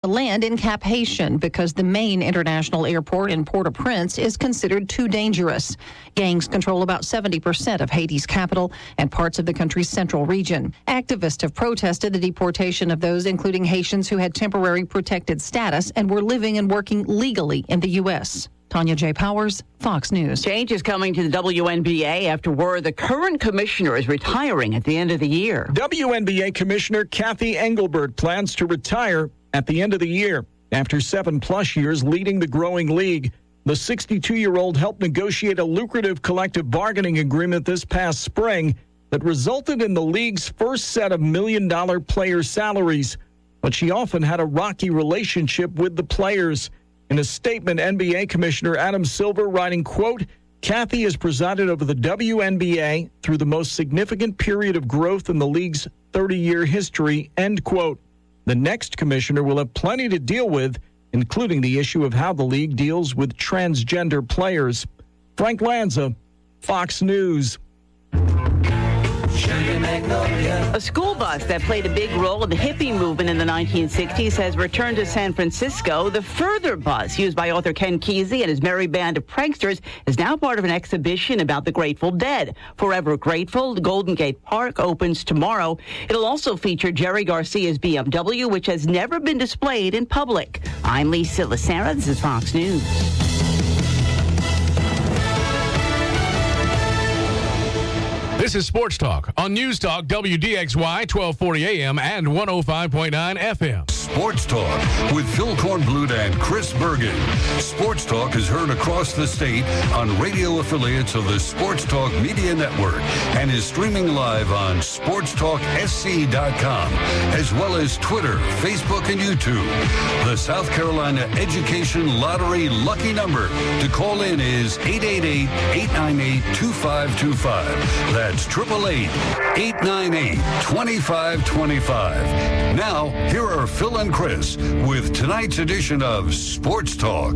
land in Cap Haitian because the main international airport in Port-au-Prince is considered too dangerous. Gangs control about 70% of Haiti's capital and parts of the country's central region. Activists have protested the deportation of those, including Haitians who had temporary protected status and were living and working legally in the U.S. Tanya J. Powers, Fox News. Change is coming to the WNBA after word the current commissioner is retiring at the end of the year. WNBA Commissioner Kathy Engelbert plans to retire at the end of the year. After 7+ years leading the growing league, the 62-year-old helped negotiate a lucrative collective bargaining agreement this past spring that resulted in the league's first set of million-dollar player salaries. But she often had a rocky relationship with the players. In a statement, NBA Commissioner Adam Silver writing, quote, Kathy has presided over the WNBA through the most significant period of growth in the league's 30-year history, end quote. The next commissioner will have plenty to deal with, including the issue of how the league deals with transgender players. Frank Lanza, Fox News. A school bus that played a big role in the hippie movement in the 1960s has returned to San Francisco. The Further bus, used by author Ken Kesey and his merry band of pranksters, is now part of an exhibition about the Grateful Dead. Forever Grateful, Golden Gate Park opens tomorrow. It'll also feature Jerry Garcia's BMW, which has never been displayed in public. I'm Lisa Lacera. This is Fox News. This is Sports Talk on News Talk WDXY 1240 AM and 105.9 FM. Sports Talk with Phil Kornblut and Chris Bergen. Sports Talk is heard across the state on radio affiliates of the Sports Talk Media Network and is streaming live on sportstalksc.com as well as Twitter, Facebook, and YouTube. The South Carolina Education Lottery lucky number to call in is 888-898-2525. That's 888-898-2525. Now, here are Phil and Chris with tonight's edition of Sports Talk.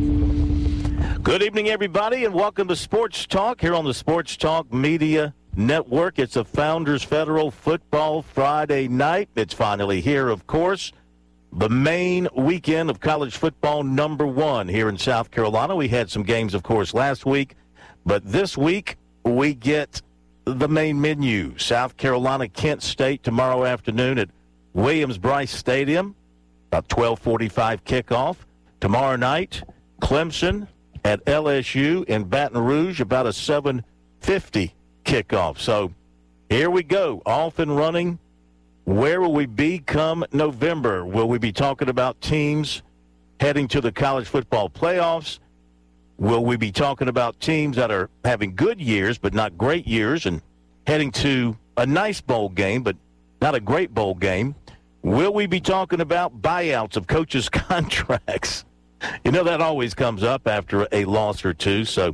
Good evening, everybody, and welcome to Sports Talk here on the Sports Talk Media Network. It's a Founders Federal Football Friday night. It's finally here, of course. The main weekend of college football number one here in South Carolina. We had some games, of course, last week, but this week we get the main menu. South Carolina, Kent State tomorrow afternoon at Williams-Brice Stadium, about 12:45 kickoff. Tomorrow night, Clemson at LSU in Baton Rouge, about a 7:50 kickoff. So here we go, off and running. Where will we be come November? Will we be talking about teams heading to the college football playoffs? Will we be talking about teams that are having good years but not great years and heading to a nice bowl game but not a great bowl game? Will we be talking about buyouts of coaches' contracts? You know, that always comes up after a loss or two. So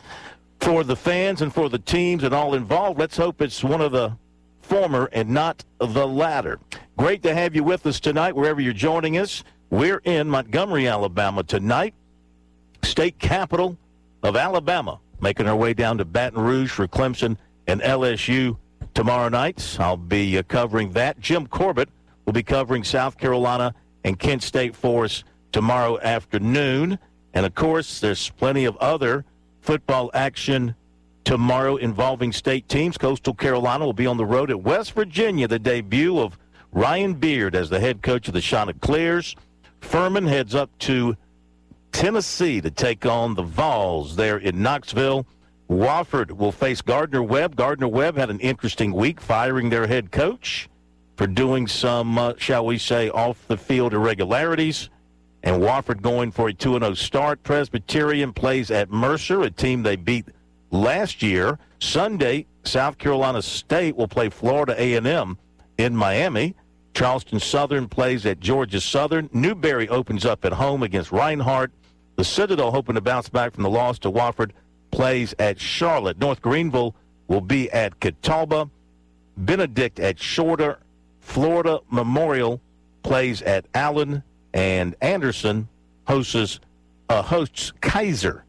for the fans and for the teams and all involved, let's hope it's one of the former and not the latter. Great to have you with us tonight, wherever you're joining us. We're in Montgomery, Alabama tonight, state capital of Alabama, making our way down to Baton Rouge for Clemson and LSU tomorrow night. I'll be covering that. Jim Corbett will be covering South Carolina and Kent State for us tomorrow afternoon. And, of course, there's plenty of other football action tomorrow involving state teams. Coastal Carolina will be on the road at West Virginia, the debut of Ryan Beard as the head coach of the Chanticleers. Furman heads up to Tennessee to take on the Vols there in Knoxville. Wofford will face Gardner Webb. Gardner Webb had an interesting week, firing their head coach for doing some, shall we say, off-the-field irregularities. And Wofford going for a 2-0 start. Presbyterian plays at Mercer, a team they beat last year. Sunday, South Carolina State will play Florida A&M in Miami. Charleston Southern plays at Georgia Southern. Newberry opens up at home against Reinhardt. The Citadel, hoping to bounce back from the loss to Wofford, plays at Charlotte. North Greenville will be at Catawba. Benedict at Shorter. Florida Memorial plays at Allen. And Anderson hosts Kaiser.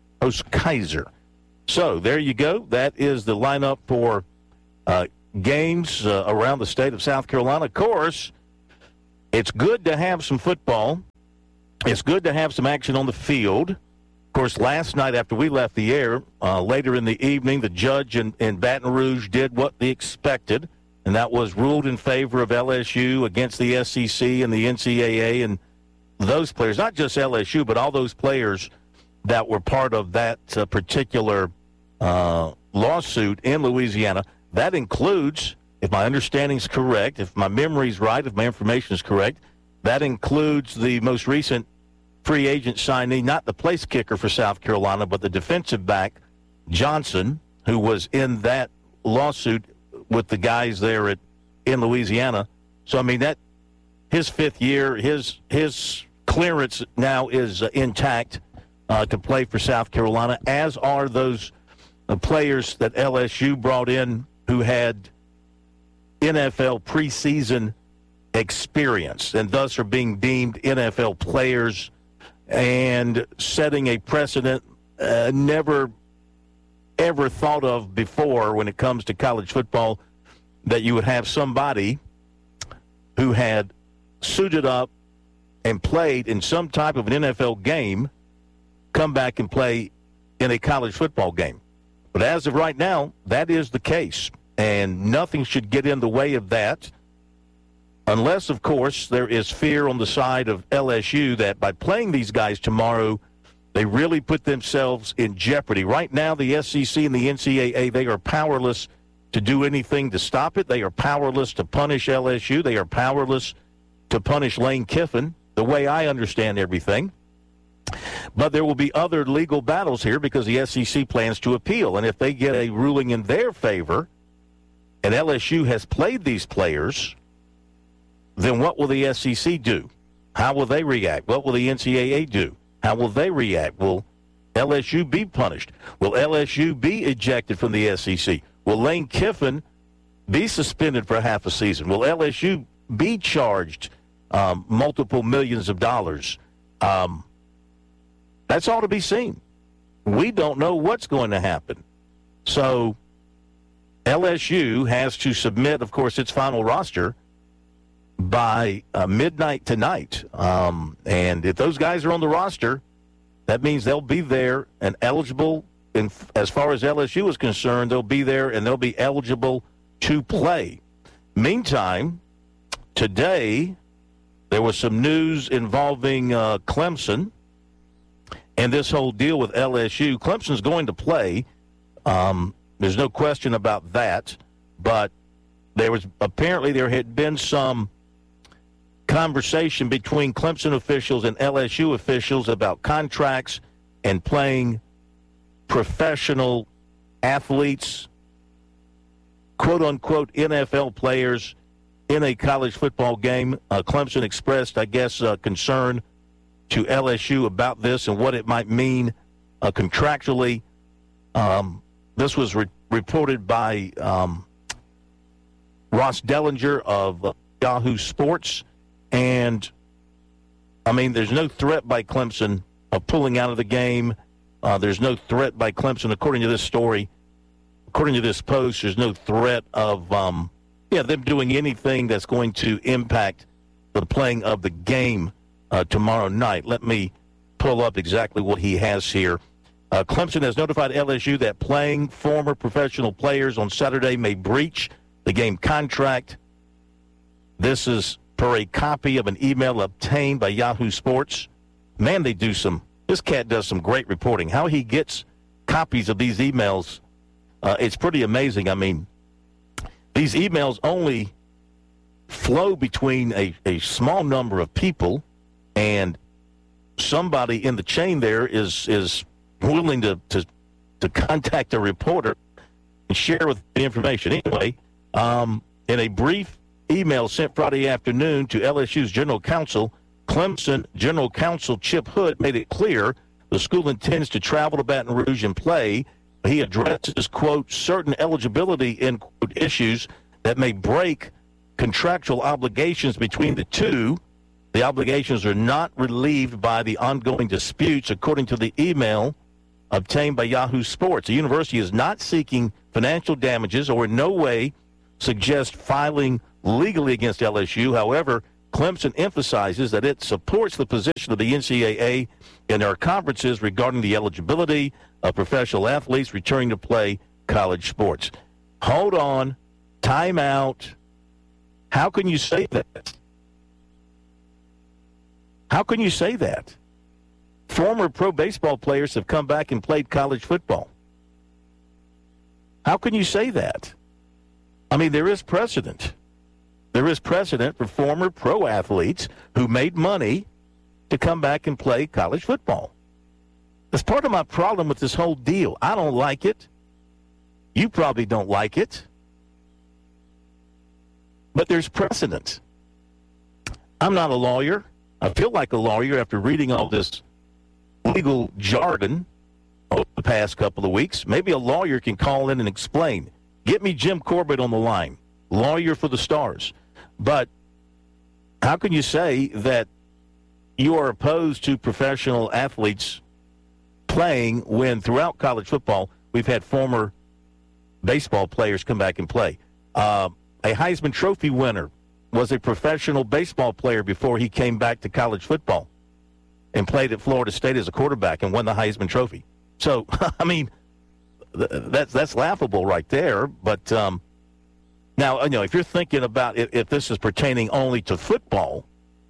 So there you go. That is the lineup for games around the state of South Carolina. Of course, it's good to have some football it's good to have some action on the field. Of course, last night after we left the air, later in the evening, the judge in Baton Rouge did what they expected, and that was ruled in favor of LSU against the SEC and the NCAA and those players, not just LSU, but all those players that were part of that particular lawsuit in Louisiana. That includes, if my understanding is correct, if my memory is right, if my information is correct, that includes the most recent free agent signee, not the place kicker for South Carolina, but the defensive back, Johnson, who was in that lawsuit with the guys there in Louisiana. So, I mean, that his fifth year, his clearance now is intact to play for South Carolina, as are those players that LSU brought in who had NFL preseason experience and thus are being deemed NFL players and setting a precedent never ever thought of before when it comes to college football, that you would have somebody who had suited up and played in some type of an NFL game come back and play in a college football game. But as of right now, that is the case, and nothing should get in the way of that unless, of course, there is fear on the side of LSU that by playing these guys tomorrow, they really put themselves in jeopardy. Right now, the SEC and the NCAA, they are powerless to do anything to stop it. They are powerless to punish LSU. They are powerless to punish Lane Kiffin, the way I understand everything. But there will be other legal battles here because the SEC plans to appeal. And if they get a ruling in their favor and LSU has played these players, then what will the SEC do? How will they react? What will the NCAA do? How will they react? Will LSU be punished? Will LSU be ejected from the SEC? Will Lane Kiffin be suspended for half a season? Will LSU be charged multiple millions of dollars? That's all to be seen. We don't know what's going to happen. So LSU has to submit, of course, its final roster by midnight tonight. And if those guys are on the roster, that means they'll be there and eligible. And as far as LSU is concerned, they'll be there and they'll be eligible to play. Meantime, today there was some news involving Clemson and this whole deal with LSU. Clemson's going to play. There's no question about that. But there had been some conversation between Clemson officials and LSU officials about contracts and playing professional athletes, quote-unquote NFL players, in a college football game. Clemson expressed, I guess, concern to LSU about this and what it might mean contractually. This was reported by Ross Dellinger of Yahoo Sports. And, I mean, there's no threat by Clemson of pulling out of the game. There's no threat by Clemson, according to this story. According to this post, there's no threat of them doing anything that's going to impact the playing of the game tomorrow night. Let me pull up exactly what he has here. Clemson has notified LSU that playing former professional players on Saturday may breach the game contract. This is per a copy of an email obtained by Yahoo Sports. Man, this cat does some great reporting. How he gets copies of these emails, it's pretty amazing. I mean, these emails only flow between a small number of people, and somebody in the chain there is willing to contact a reporter and share with the information. Anyway, in a brief email sent Friday afternoon to LSU's general counsel, Clemson general counsel Chip Hood made it clear the school intends to travel to Baton Rouge and play. He addresses, quote, certain eligibility, end quote, issues that may break contractual obligations between the two. The obligations are not relieved by the ongoing disputes, according to the email obtained by Yahoo Sports. The university is not seeking financial damages or in no way suggest filing legally against LSU. However, Clemson emphasizes that it supports the position of the NCAA in their conferences regarding the eligibility of professional athletes returning to play college sports. Hold on. Time out. How can you say that? How can you say that? Former pro baseball players have come back and played college football. How can you say that? I mean, there is precedent. There is precedent for former pro athletes who made money to come back and play college football. That's part of my problem with this whole deal. I don't like it. You probably don't like it. But there's precedent. I'm not a lawyer. I feel like a lawyer after reading all this legal jargon over the past couple of weeks. Maybe a lawyer can call in and explain. Get me Jim Corbett on the line, lawyer for the Stars. But how can you say that you are opposed to professional athletes playing when throughout college football we've had former baseball players come back and play? A Heisman Trophy winner was a professional baseball player before he came back to college football and played at Florida State as a quarterback and won the Heisman Trophy. So, I mean, that's laughable right there. But now, you know, if you're thinking about if this is pertaining only to football,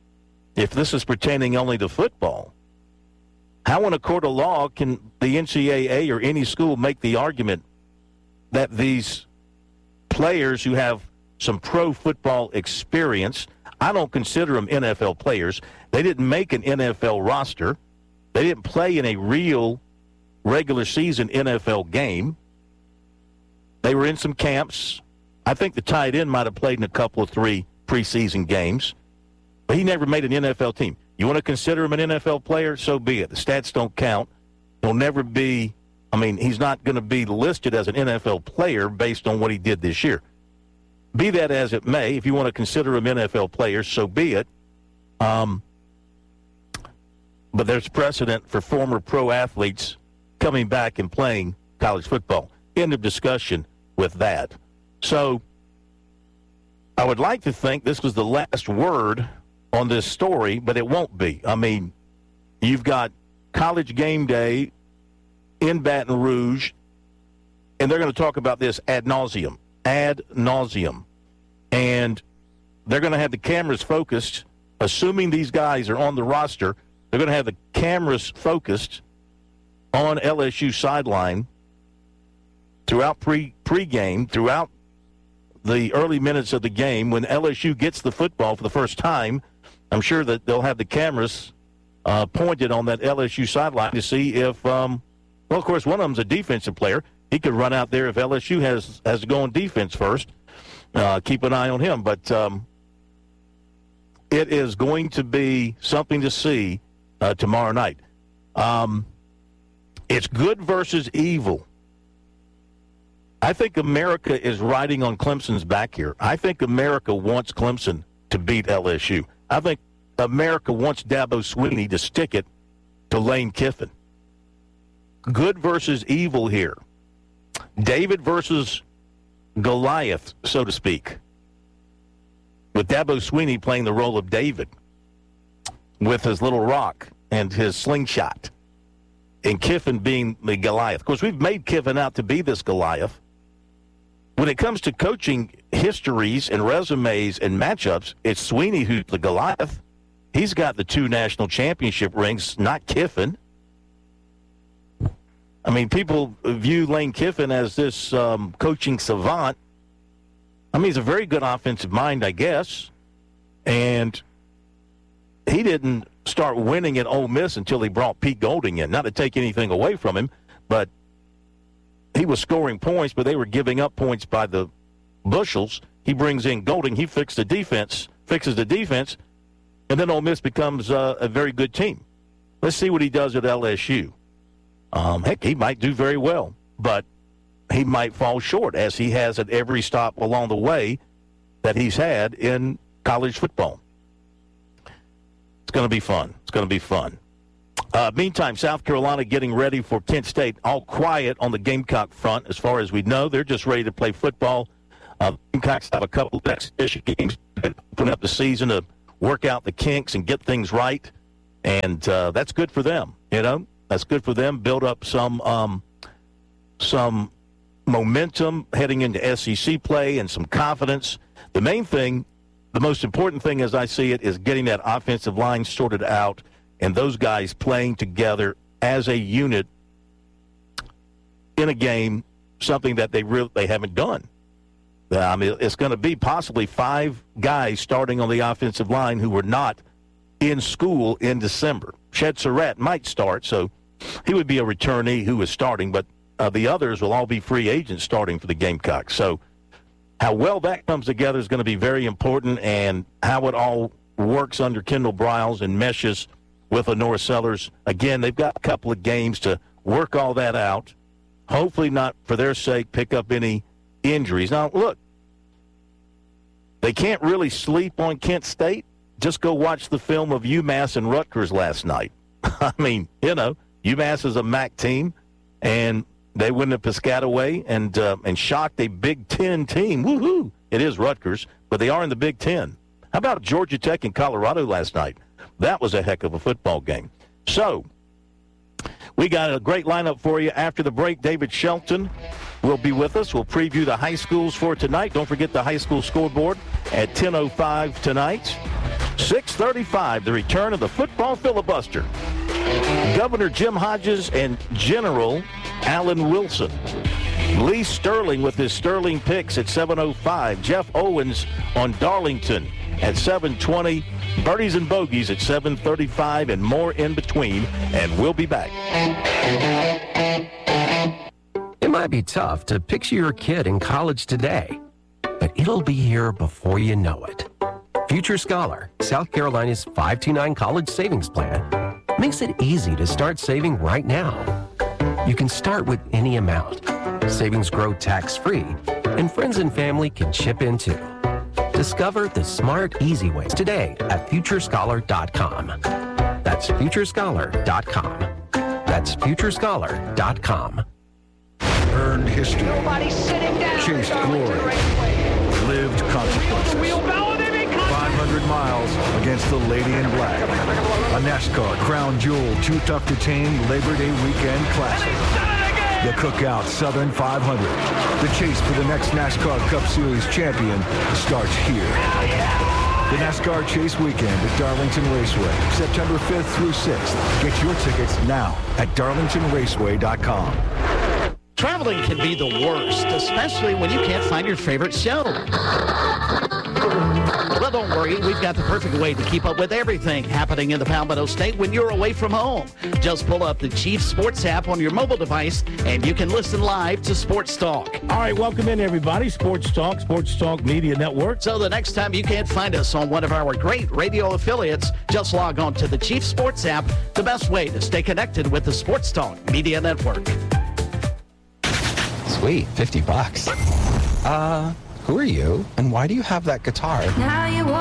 how in a court of law can the NCAA or any school make the argument that these players who have some pro football experience, I don't consider them NFL players. They didn't make an NFL roster. They didn't play in a real regular season NFL game. They were in some camps. I think the tight end might have played in a couple of 3 preseason games, but he never made an NFL team. You want to consider him an NFL player? So be it. The stats don't count. He'll never be, I mean, he's not going to be listed as an NFL player based on what he did this year. Be that as it may, if you want to consider him NFL players, so be it. But there's precedent for former pro athletes coming back and playing college football. End of discussion with that. So I would like to think this was the last word on this story, but it won't be. I mean, you've got College Game Day in Baton Rouge, and they're going to talk about this ad nauseum. And they're going to have the cameras focused, assuming these guys are on the roster, they're going to have the cameras focused on LSU sideline throughout pregame, throughout the early minutes of the game. When LSU gets the football for the first time, I'm sure that they'll have the cameras pointed on that LSU sideline to see if, well, of course, one of them's a defensive player. He could run out there if LSU has to go on defense first. Keep an eye on him. But it is going to be something to see tomorrow night. It's good versus evil. I think America is riding on Clemson's back here. I think America wants Clemson to beat LSU. I think America wants Dabo Swinney to stick it to Lane Kiffin. Good versus evil here. David versus Goliath, so to speak, with Dabo Swinney playing the role of David with his little rock and his slingshot, and Kiffin being the Goliath. Of course, we've made Kiffin out to be this Goliath. When it comes to coaching histories and resumes and matchups, it's Swinney who's the Goliath. He's got the 2 national championship rings, not Kiffin. I mean, people view Lane Kiffin as this coaching savant. I mean, he's a very good offensive mind, I guess. And he didn't start winning at Ole Miss until he brought Pete Golding in. Not to take anything away from him, but he was scoring points, but they were giving up points by the bushels. He brings in Golding. He fixes the defense, and then Ole Miss becomes a very good team. Let's see what he does at LSU. Heck, he might do very well, but he might fall short, as he has at every stop along the way that he's had in college football. It's going to be fun. Meantime, South Carolina getting ready for Kent State. All quiet on the Gamecock front as far as we know. They're just ready to play football. Gamecocks have a couple of exhibition games to open up the season, a work out the kinks and get things right. And that's good for them, That's good for them. Build up some momentum heading into SEC play and some confidence. The main thing, the most important thing as I see it, is getting that offensive line sorted out and those guys playing together as a unit in a game, something that they haven't done. I mean, it's going to be possibly 5 guys starting on the offensive line who were not in school in December. Shed Surratt might start, so he would be a returnee who is starting, but the others will all be free agents starting for the Gamecocks. So how well that comes together is going to be very important, and how it all works under Kendall Briles and meshes with Honora Sellers. Again, they've got a couple of games to work all that out. Hopefully not, for their sake, pick up any injuries. Now, look, they can't really sleep on Kent State. Just go watch the film of UMass and Rutgers last night. I mean, UMass is a MAC team, and they went to Piscataway and shocked a Big Ten team. Woohoo! It is Rutgers, but they are in the Big Ten. How about Georgia Tech and Colorado last night? That was a heck of a football game. So, we got a great lineup for you. After the break, David Shelton will be with us. We'll preview the high schools for tonight. Don't forget the high school scoreboard at 10:05 tonight. 6:35, the return of the football filibuster. Governor Jim Hodges and General Alan Wilson. Lee Sterling with his Sterling picks at 7:05. Jeff Owens on Darlington at 7:20. Birdies and Bogies at 7:35, and more in between. And we'll be back. It might be tough to picture your kid in college today, but it'll be here before you know it. Future Scholar, South Carolina's 529 college savings plan, makes it easy to start saving right now. You can start with any amount. Savings grow tax-free, and friends and family can chip in too. Discover the smart, easy ways today at FutureScholar.com. That's FutureScholar.com. That's FutureScholar.com. Earned history. Nobody's sitting down. Chased glory. Lived consequences. 500 miles against the Lady in Black. A NASCAR Crown Jewel Too Tough to Tame Labor Day Weekend Classic. The Cookout Southern 500. The chase for the next NASCAR Cup Series champion starts here. The NASCAR Chase Weekend at Darlington Raceway, September 5th through 6th. Get your tickets now at darlingtonraceway.com. Traveling can be the worst, especially when you can't find your favorite show. Well, don't worry. We've got the perfect way to keep up with everything happening in the Palmetto State when you're away from home. Just pull up the Chief Sports app on your mobile device, and you can listen live to Sports Talk. All right, welcome in, everybody. Sports Talk Media Network. So the next time you can't find us on one of our great radio affiliates, just log on to the Chief Sports app, the best way to stay connected with the Sports Talk Media Network. Sweet, $50. Who are you, and why do you have that guitar? Now you